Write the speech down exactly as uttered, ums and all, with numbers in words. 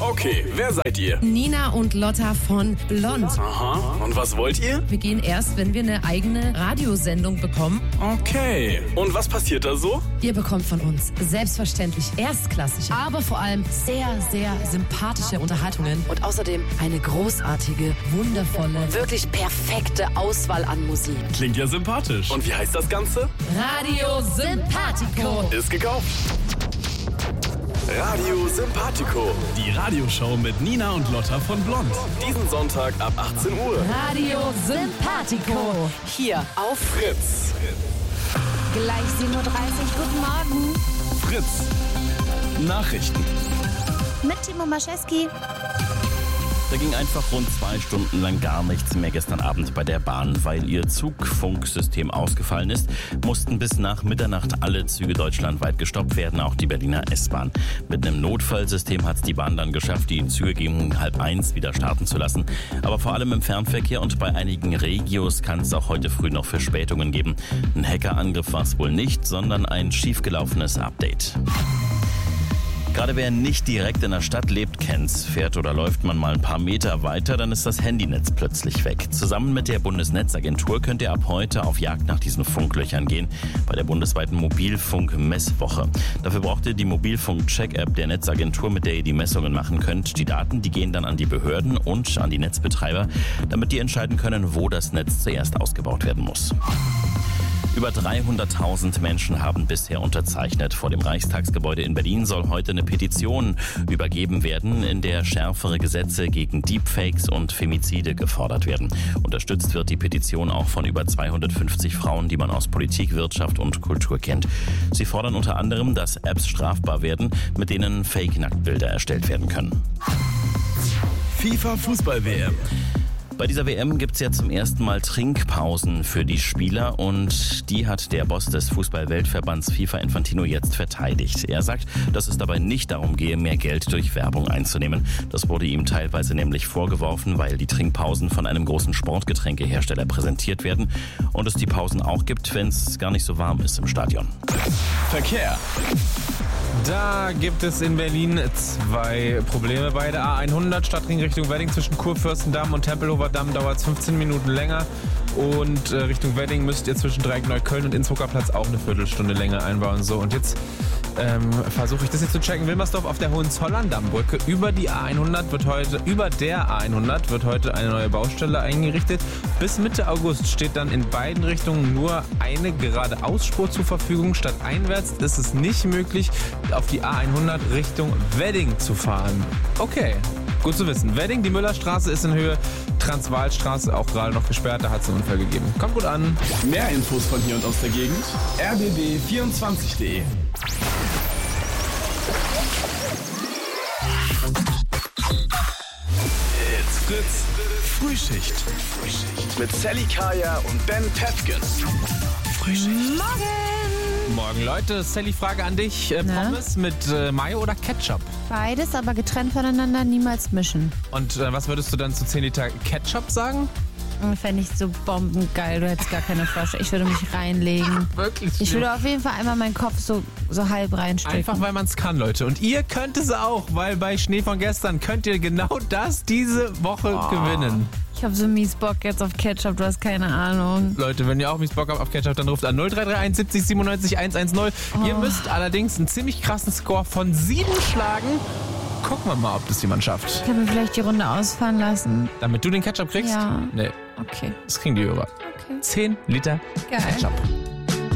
Okay, wer seid ihr? Nina und Lotta von Blond. Aha, und was wollt ihr? Wir gehen erst, wenn wir eine eigene Radiosendung bekommen. Okay, und was passiert da so? Ihr bekommt von uns selbstverständlich erstklassige, aber vor allem sehr, sehr sympathische Unterhaltungen. Und außerdem eine großartige, wundervolle, wirklich perfekte Auswahl an Musik. Klingt ja sympathisch. Und wie heißt das Ganze? Radio Sympathico. Ist gekauft. Radio Sympathico. Die Radioshow mit Nina und Lotta von Blond. Diesen Sonntag ab achtzehn Uhr. Radio Sympathico. Hier auf Fritz. Gleich sieben Uhr dreißig. Guten Morgen. Fritz. Nachrichten. Mit Timo Maschewski. Da ging einfach rund zwei Stunden lang gar nichts mehr gestern Abend bei der Bahn. Weil ihr Zugfunksystem ausgefallen ist, mussten bis nach Mitternacht alle Züge deutschlandweit gestoppt werden, auch die Berliner S-Bahn. Mit einem Notfallsystem hat es die Bahn dann geschafft, die Züge gegen halb eins wieder starten zu lassen. Aber vor allem im Fernverkehr und bei einigen Regios kann es auch heute früh noch Verspätungen geben. Ein Hackerangriff war es wohl nicht, sondern ein schiefgelaufenes Update. Gerade wer nicht direkt in der Stadt lebt, kennt's. Fährt oder läuft man mal ein paar Meter weiter, dann ist das Handynetz plötzlich weg. Zusammen mit der Bundesnetzagentur könnt ihr ab heute auf Jagd nach diesen Funklöchern gehen, bei der bundesweiten Mobilfunk-Messwoche. Dafür braucht ihr die Mobilfunk-Check-App der Netzagentur, mit der ihr die Messungen machen könnt. Die Daten, die gehen dann an die Behörden und an die Netzbetreiber, damit die entscheiden können, wo das Netz zuerst ausgebaut werden muss. Über dreihunderttausend Menschen haben bisher unterzeichnet. Vor dem Reichstagsgebäude in Berlin soll heute eine Petition übergeben werden, in der schärfere Gesetze gegen Deepfakes und Femizide gefordert werden. Unterstützt wird die Petition auch von über zweihundertfünfzig Frauen, die man aus Politik, Wirtschaft und Kultur kennt. Sie fordern unter anderem, dass Apps strafbar werden, mit denen Fake-Nacktbilder erstellt werden können. FIFA Fußball-W M. Bei dieser W M gibt es ja zum ersten Mal Trinkpausen für die Spieler und die hat der Boss des Fußball-Weltverbands FIFA Infantino jetzt verteidigt. Er sagt, dass es dabei nicht darum gehe, mehr Geld durch Werbung einzunehmen. Das wurde ihm teilweise nämlich vorgeworfen, weil die Trinkpausen von einem großen Sportgetränkehersteller präsentiert werden und es die Pausen auch gibt, wenn es gar nicht so warm ist im Stadion. Verkehr. Da gibt es in Berlin zwei Probleme. Bei der A hundert Stadtring Richtung Wedding zwischen Kurfürstendamm und Tempelhofer Damm dauert es fünfzehn Minuten länger. Und äh, Richtung Wedding müsst ihr zwischen Dreieck Neukölln und Innsbrucker Platz auch eine Viertelstunde länger einbauen. So, und jetzt ähm, versuche ich das jetzt zu checken. Wilmersdorf auf der Hohenzollern-Dammbrücke. Über die A hundert wird heute, über der A hundert wird heute eine neue Baustelle eingerichtet. Bis Mitte August steht dann in beiden Richtungen nur eine geradeausspur zur Verfügung. Statt einwärts ist es nicht möglich, auf die A hundert Richtung Wedding zu fahren. Okay, gut zu wissen. Wedding, die Müllerstraße ist in Höhe, Transvahlstraße auch gerade noch gesperrt, da hat es einen Unfall gegeben. Kommt gut an. Mehr Infos von hier und aus der Gegend. r b b vierundzwanzig punkt d e. It's Fritz. Frühschicht. Frühschicht. Mit Sally Kaya und Ben Tefken. Frühschicht. Morgen. Morgen, Leute. Sally, Frage an dich. Äh, Pommes mit äh, Mayo oder Ketchup? Beides, aber getrennt voneinander, niemals mischen. Und äh, was würdest du dann zu zehn Liter Ketchup sagen? Fände ich so bombengeil, du hättest gar keine Flasche. Ich würde mich reinlegen. Wirklich? Ich würde auf jeden Fall einmal meinen Kopf so, so halb reinstecken. Einfach, weil man es kann, Leute. Und ihr könnt es auch, weil bei Schnee von gestern könnt ihr genau das diese Woche oh. gewinnen. Ich habe so mies Bock jetzt auf Ketchup, du hast keine Ahnung. Leute, wenn ihr auch mies Bock habt auf Ketchup, dann ruft an null drei drei eins siebzig siebenundneunzig hundertzehn. Oh. Ihr müsst allerdings einen ziemlich krassen Score von sieben schlagen. Gucken wir mal, ob das jemand schafft. Können wir vielleicht die Runde ausfahren lassen? Damit du den Ketchup kriegst? Ja. Nee. Okay. Das kriegen die Hörer. Okay. zehn Liter Geil. Ketchup.